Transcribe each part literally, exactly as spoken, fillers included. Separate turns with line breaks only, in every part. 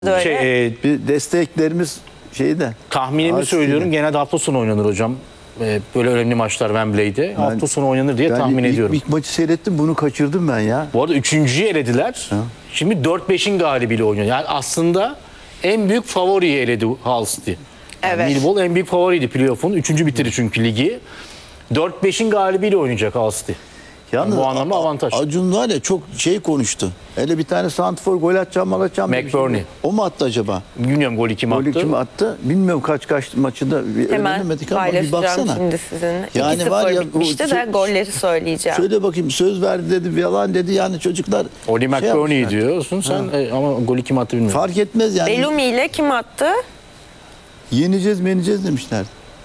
Öyle.
Şey, e,
Bir desteklerimiz şeyde.
tahminimi
Ağaç
söylüyorum.
değil.
Genelde hafta sonu oynanır hocam. E, böyle önemli maçlar Wembley'de. hafta sonu oynanır diye
Ben
tahmin
ilk,
ediyorum.
ilk maçı seyrettim, bunu kaçırdım ben ya.
Bu arada üçüncüyü elediler. Şimdi dört beşin galibiyle oynuyor. Yani aslında en büyük favoriyi eledi Hull City. Yani
Evet.
Millwall en büyük favoriydi playoff'un. Üçüncü bitirdi çünkü ligi. dört beşin galibiyle oynayacak Hull City.
Yalnız
bu anlamda avantaj.
Acun var ya, çok şey konuştu. Hele bir tane santrfor gol atacağım, mal atacağım. demiş.
McBurney.
O mu attı acaba?
Bilmiyorum golü kim attı.
Golü kim attı? Bilmiyorum kaç kaç maçı da
Hemen
öğrenemedik ama bir
paylaşacağım
baksana.
şimdi sizinle.
Yani
iki sıfır
var ya,
bitmişti
bu-
de golleri söyleyeceğim.
Söyle bakayım, söz verdi dedi, yalan dedi, yani çocuklar
Oli
şey
McBurney
yapmışlar.
diyorsun sen e, ama golü kim attı bilmiyorum.
Fark etmez yani.
Bellumi ile kim attı?
Yeneceğiz meneceğiz demişler.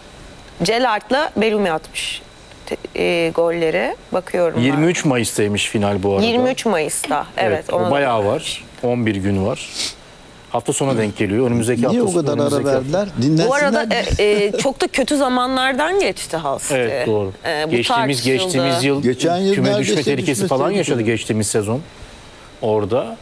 Celart'la Bellumi atmış te- e, golleri. Bakıyorum
yirmi üç Mayıs'taymış final bu
ben.
arada.
yirmi üç Mayıs'ta. Evet.
Evet,
ona
o
da
bayağı
bakmış.
var. on bir gün var. Hafta sonu denk geliyor. Önümüzdeki
Niye
hafta
o kadar ara
önümüzdeki hafta.
verdiler? Dinlensinler.
Bu arada e, e, çok da kötü zamanlardan geçti Hull City.
Evet doğru.
E, bu
geçtiğimiz
tartışıldı.
geçtiğimiz yıl
Geçen yıl
küme
neredeyse
düşme tehlikesi
düşmesi
falan
tehlikeli.
yaşadı geçtiğimiz sezon. Orada.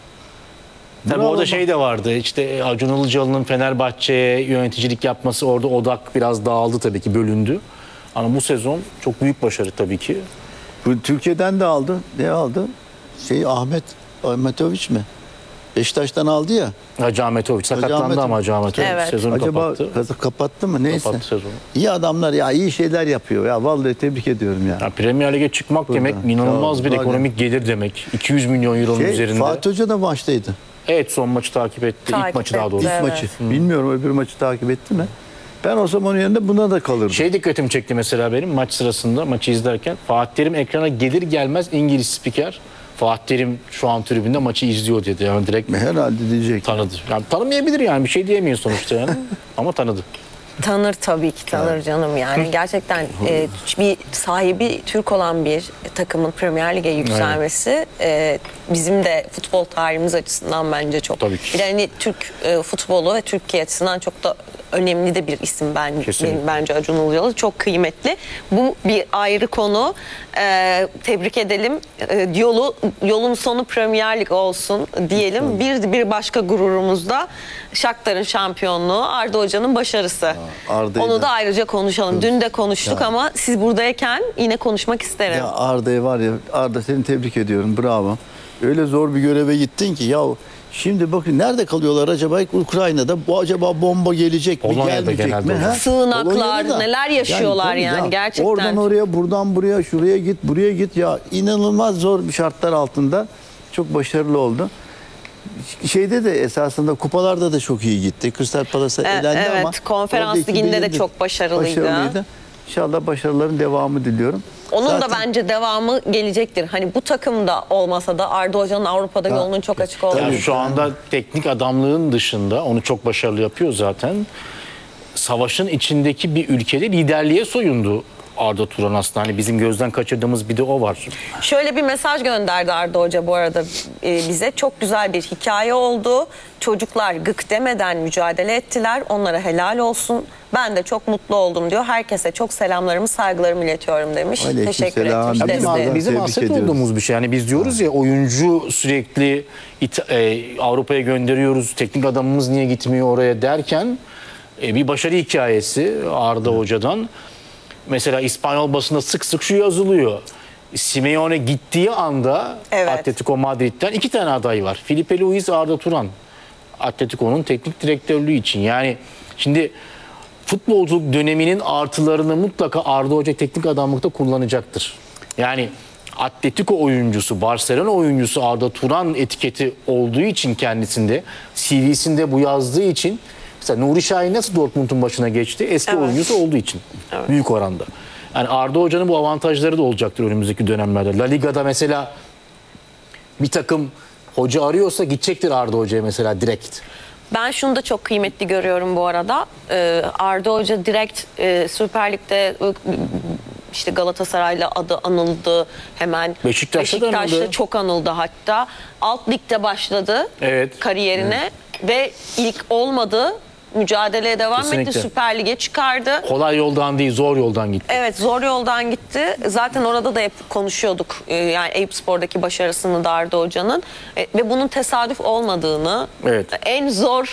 Tabii
Bravo
orada
bak.
şey de vardı. İşte Acun Ilıcalı'nın Fenerbahçe'ye yöneticilik yapması, orada odak biraz dağıldı tabii ki, bölündü. Ama bu sezon çok büyük başarı tabii ki.
Bu Türkiye'den de aldı. Ne aldı? Şey Ahmet Ahmetoviç mi? Beşiktaş'tan aldı ya.
Hacı Ahmetoviç sakatlandı
Ahmetoviç.
ama Hacı Ahmetoviç
Evet.
sezonu
Acaba
kapattı.
kazı kapattı mı? Neyse.
Kapattı sezonu.
İyi adamlar ya, iyi şeyler yapıyor ya. Vallahi tebrik ediyorum ya.
Ya Premier Lig'e çıkmak
Burada.
demek inanılmaz
Sağ
bir
ol,
ekonomik gelir demek. iki yüz milyon euronun
Şey,
üzerinde.
Fatih Hoca da maçtaydı.
Evet, son maçı takip etti.
Takip
İlk maçı daha
etti,
doğrusu.
İlk
Evet.
maçı. Bilmiyorum öbür maçı takip etti mi? Ben o zaman onun yerinde buna da kalırdım.
Şey dikkatimi çekti mesela benim maç sırasında, maçı izlerken. Fatih Terim ekrana gelir gelmez İngiliz spiker. Fatih Terim şu an tribünde maçı izliyor dedi. Yani direkt
Herhalde diyecek.
tanıdı. Yani tanımayabilir yani, bir şey diyemeyiz sonuçta yani. Ama tanıdı.
Tanır tabii ki, tanır canım yani. Gerçekten e, bir sahibi Türk olan bir takımın Premier Lig'e yükselmesi e, bizim de futbol tarihimiz açısından bence çok.
Tabii ki.
Bir de hani Türk e, futbolu ve Türkiye açısından çok da önemli de bir isim ben,
Kesinlikle.
benim, bence Acun Ilıcalı. Çok kıymetli. Bu bir ayrı konu. E, tebrik edelim. E, yolu yolun sonu Premier Lig olsun diyelim. Bir bir başka gururumuz da Shakhtar'ın şampiyonluğu, Arda Hoca'nın başarısı.
Arda'yı
Onu
da-
da ayrıca konuşalım. Dün de konuştuk
Ya.
ama siz buradayken yine konuşmak isterim.
Ya Arda'yı var ya, Arda seni tebrik ediyorum, bravo. Öyle zor bir göreve gittin ki ya. Şimdi bakın nerede kalıyorlar acaba? Ukrayna'da. Bu acaba bomba gelecek mi,
Polonya'da
gelmeyecek
genelde
mi?
oluyor.
Ha?
Sığınaklar,
Polonya'da da.
neler yaşıyorlar
tabii
yani,
ya.
gerçekten.
Oradan oraya, buradan buraya, şuraya git, buraya git ya. İnanılmaz zor bir şartlar altında çok başarılı oldu. Şeyde de esasında kupalarda da çok iyi gitti. Crystal Palace'a
E,
elendi
evet,
ama
konferans
orada iki
liginde de
birinde
çok başarılıydı.
İnşallah başarıların devamı diliyorum.
Onun
Zaten-
da bence devamı gelecektir. Hani bu takımda olmasa da Arda Hoca'nın Avrupa'da
Ya,
yolunun çok açık olduğunu.
Yani şu anda teknik adamlığın dışında, onu çok başarılı yapıyor zaten. Savaşın içindeki bir ülkede liderliğe soyundu Arda Turan aslında. Hani bizim gözden kaçırdığımız bir de o var.
Şöyle bir mesaj gönderdi Arda Hoca bu arada e, bize. Çok güzel bir hikaye oldu. Çocuklar gık demeden mücadele ettiler. Onlara helal olsun. Ben de çok mutlu oldum diyor. Herkese çok selamlarımı, saygılarımı iletiyorum demiş.
Aleyküm
Teşekkür
selam.
etmiş.
Bizim
desteği.
Arda-
Bizim
Tebrik
hasret
ediyoruz.
olduğumuz bir şey. Yani biz diyoruz ya, oyuncu sürekli İta- e, Avrupa'ya gönderiyoruz. Teknik adamımız niye gitmiyor oraya derken e, bir başarı hikayesi Arda Hoca'dan. Mesela İspanyol basında sık sık şu yazılıyor. Simeone gittiği anda
Evet.
Atletico Madrid'den iki tane aday var. Felipe Luis, Arda Turan. Atletico'nun teknik direktörlüğü için. Yani şimdi futbolculuk döneminin artılarını mutlaka Arda Hoca teknik adamlıkta kullanacaktır. Yani Atletico oyuncusu, Barcelona oyuncusu Arda Turan etiketi olduğu için kendisinde, C V'sinde bu yazdığı için, mesela Nuri Şahin nasıl Dortmund'un başına geçti? Eski
Evet.
oyuncusu olduğu için.
Evet.
Büyük oranda. Yani Arda Hoca'nın bu avantajları da olacaktır önümüzdeki dönemlerde. La Liga'da mesela bir takım hoca arıyorsa gidecektir Arda Hoca'ya mesela direkt.
Ben şunu da çok kıymetli görüyorum bu arada. Ee, Arda Hoca direkt e, Süper Lig'de e, işte Galatasaray'la adı anıldı. Hemen
Beşiktaş'ta da
Beşiktaş'ta
anıldı.
çok anıldı hatta. Alt ligde başladı
Evet.
kariyerine ve ilk olmadı. mücadeleye devam
Kesinlikle.
etti. Süper Lig'e çıkardı.
Kolay yoldan değil, zor yoldan gitti.
Evet, zor yoldan gitti. Zaten orada da hep konuşuyorduk. Ee, Yani Eyüpspor'daki başarısını da Arda Hoca'nın. E, Ve bunun tesadüf olmadığını,
Evet.
en zor